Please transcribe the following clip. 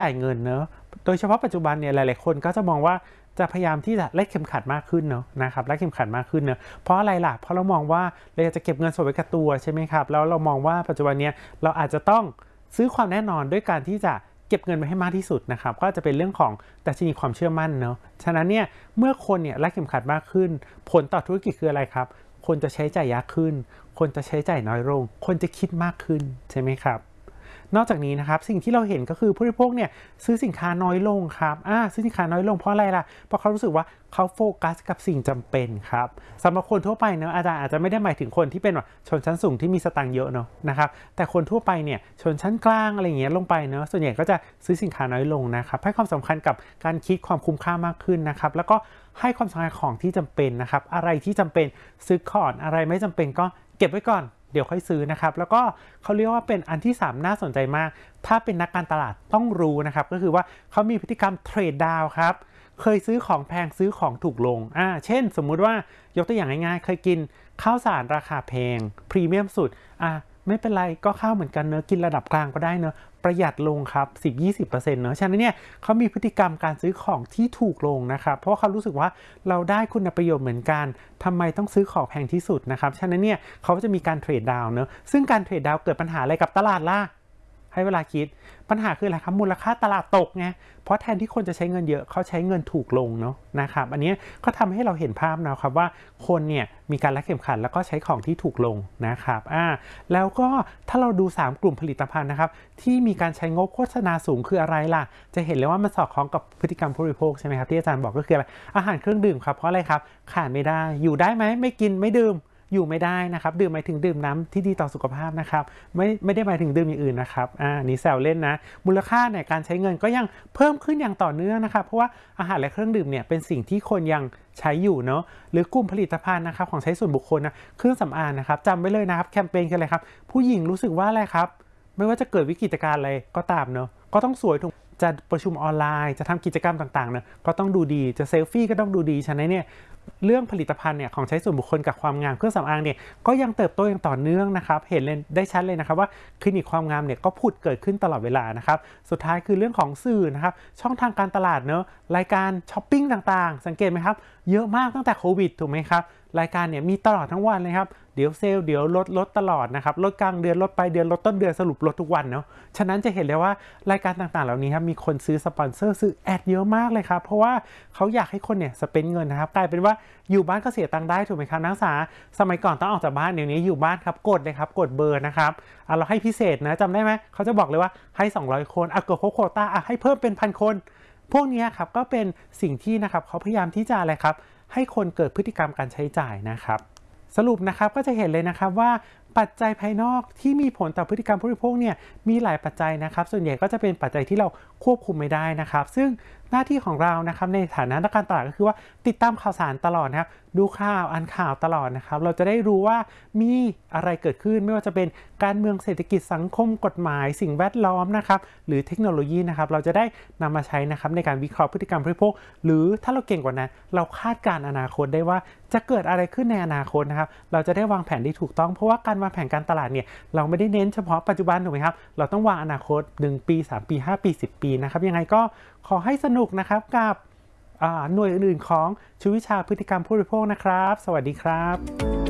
จ่ายเงินเนอะโดยเฉพาะปัจจุบันเนี่ยหลายๆคนก็จะมองว่าจะพยายามที่จะเล่นเข็มขัดมากขึ้นเนาะนะครับเล่นเข็มขัดมากขึ้นเนอะเพราะอะไรล่ะเพราะเรามองว่าเราจะเก็บเงินสดไว้กับตัวใช่ไหมครับแล้วเรามองว่าปัจจุบันเนี้ยเราอาจจะต้องซื้อความแน่นอนด้วยการที่จะเก็บเงินไว้ให้มากที่สุดนะครับก็จะเป็นเรื่องของดัชนีความเชื่อมั่นเนาะฉะนั้นเนี่ยเมื่อคนเนี่ยรักเข็มขัดมากขึ้นผลต่อธุรกิจคืออะไรครับคนจะใช้จ่ายยากขึ้นคนจะใช้จ่ายน้อยลงคนจะคิดมากขึ้นใช่ไหมครับนอกจากนี้นะครับสิ่งที่เราเห็นก็คือผู้บริโภคเนี่ยซื้อสินค้าน้อยลงครับซื้อสินค้าน้อยลงเพราะอะไรล่ะเพราะเขารู้สึกว่าเขาโฟกัสกับสิ่งจำเป็นครับสำหรับคนทั่วไปเนอะอาจจะไม่ได้หมายถึงคนที่เป็นชนชั้นสูงที่มีสตางค์เยอะเนาะนะครับแต่คนทั่วไปเนี่ยชนชั้นกลางอะไรอย่างเงี้ยลงไปเนอะส่วนใหญ่ก็จะซื้อสินค้าน้อยลงนะครับให้ความสำคัญกับการคิดความคุ้มค่ามากขึ้นนะครับแล้วก็ให้ความสำคัญของที่จำเป็นนะครับอะไรที่จำเป็นซื้อก่อนอะไรไม่จำเป็นก็เก็บไว้ก่อนเดี๋ยวค่อยซื้อนะครับแล้วก็เขาเรียกว่าเป็นอันที่3น่าสนใจมากถ้าเป็นนักการตลาดต้องรู้นะครับก็คือว่าเขามีพฤติกรรมเทรดดาวครับเคยซื้อของแพงซื้อของถูกลงเช่นสมมุติว่ายกตัวอย่างง่ายๆเคยกินข้าวสารราคาแพงพรีเมียมสุดไม่เป็นไรก็ข้าวเหมือนกันเนอะกินระดับกลางก็ได้เนอะประหยัดลงครับ 10-20% เนอะฉะนั้นเนี่ยเขามีพฤติกรรมการซื้อของที่ถูกลงนะครับเพราะเขารู้สึกว่าเราได้คุณประโยชน์เหมือนกันทำไมต้องซื้อของแพงที่สุดนะครับฉะนั้นเนี่ยเขาจะมีการเทรดดาวน์เนอะซึ่งการเทรดดาวน์เกิดปัญหาอะไรกับตลาดล่ะให้เวลาคิดปัญหาคืออะไรครับมูลค่าตลาดตกไงเพราะแทนที่คนจะใช้เงินเยอะเขาใช้เงินถูกลงเนาะนะครับอันนี้ก็ทำให้เราเห็นภาพนะครับว่าคนเนี่ยมีการรัดเข็มขัดแล้วก็ใช้ของที่ถูกลงนะครับแล้วก็ถ้าเราดู3กลุ่มผลิตภัณฑ์นะครับที่มีการใช้งบโฆษณาสูงคืออะไรล่ะจะเห็นเลยว่ามันสอดคล้องกับพฤติกรรมผู้บริโภคใช่ไหมครับที่อาจารย์บอกก็คืออะไรอาหารเครื่องดื่มครับเพราะอะไรครับขาดไม่ได้อยู่ได้ไหมไม่กินไม่ดื่มอยู่ไม่ได้นะครับดื่มหมายถึงดื่มน้ำที่ดีต่อสุขภาพนะครับไม่ได้หมายถึงดื่มอย่างอื่นนะครับนี่แซวเล่นนะมูลค่าในการใช้เงินก็ยังเพิ่มขึ้นอย่างต่อเนื่องนะครับเพราะว่าอาหารและเครื่องดื่มเนี่ยเป็นสิ่งที่คนยังใช้อยู่เนาะหรือกลุ่มผลิตภัณฑ์นะครับของใช้ส่วนบุคคลนะเครื่องสำอางนะครับจำไว้เลยนะครับแคมเปญคืออะไรครับผู้หญิงรู้สึกว่าอะไรครับไม่ว่าจะเกิดวิกฤตการณ์อะไรก็ตามเนาะก็ต้องสวยถูกจะประชุมออนไลน์จะทำกิจกรรมต่างๆเนี่ยก็ต้องดูดีจะเซลฟี่ก็ต้องดูดีฉะนั้นเนี่ยเรื่องผลิตภัณฑ์เนี่ยของใช้ส่วนบุคคลกับความงามเครื่องสำอางเนี่ยก็ยังเติบโตอย่างต่อเนื่องนะครับเห็นเลยได้ชัดเลยนะครับว่าคลินิกความงามเนี่ยก็ผุดเกิดขึ้นตลอดเวลานะครับสุดท้ายคือเรื่องของสื่อนะครับช่องทางการตลาดเนอะรายการช้อปปิ้งต่างๆสังเกตไหมครับเยอะมากตั้งแต่โควิดถูกไหมครับรายการเนี่ยมีตลอดทั้งวันเลยครับเดี๋ยวเซลล์เดี๋ยวลดตลอดนะครับลดกลางเดือนลดปลายเดือนลดต้นเดือนสรุปลดทุกวันเนาะฉะนั้นจะเห็นเลยว่ารายการต่างๆเหล่านี้ครับมีคนซื้อสปอนเซอร์ซื้อแอดเยอะมากเลยครับเพราะว่าเขาอยากให้คนเนี่ยสเปนเงินนะครับกลายเป็นว่าอยู่บ้านก็เสียตังค์ได้ถูกไหมครับนักศึกษาสมัยก่อนต้องออกจากบ้านเดี๋ยวนี้อยู่บ้านครับกดเลยครับกดเบอร์นะครับเราให้พิเศษนะจำได้ไหมเขาจะบอกเลยว่าให้200คนกดโควต้าให้เพิ่มเป็น1,000 คนพวกนี้ครับก็เป็นสิ่งที่นะครับเขาพยายามที่จะอะไรครับให้คนเกิดพฤติกรรมการใช้จ่ายนะครับสรุปนะครับก็จะเห็นเลยนะครับว่าปัจจัยภายนอกที่มีผลต่อพฤติกรรมผู้บริโภคเนี่ยมีหลายปัจจัยนะครับส่วนใหญ่ก็จะเป็นปัจจัยที่เราควบคุมไม่ได้นะครับซึ่งหน้าที่ของเรานะครับในฐานะนักการตลาดก็คือว่าติดตามข่าวสารตลอดนะครับดูข่าวอ่านข่าวตลอดนะครับเราจะได้รู้ว่ามีอะไรเกิดขึ้นไม่ว่าจะเป็นการเมืองเศรษฐกิจสังคมกฎหมายสิ่งแวดล้อมนะครับหรือเทคโนโลยีนะครับเราจะได้นำมาใช้นะครับในการวิเคราะห์พฤติกรรมผู้บริโภคหรือถ้าเราเก่งกว่านั้นเราคาดการณ์อนาคตได้ว่าจะเกิดอะไรขึ้นในอนาคตนะครับเราจะได้วางแผนได้ถูกต้องเพราะว่าการวางแผนการตลาดเนี่ยเราไม่ได้เน้นเฉพาะปัจจุบันถูกไหมครับเราต้องวางอนาคต1ปี3ปี5ปี10ปีนะครับยังไงก็ขอให้สนุกนะครับกับหน่วยอื่นๆของชุดวิชาพฤติกรรมผู้บริโภคนะครับสวัสดีครับ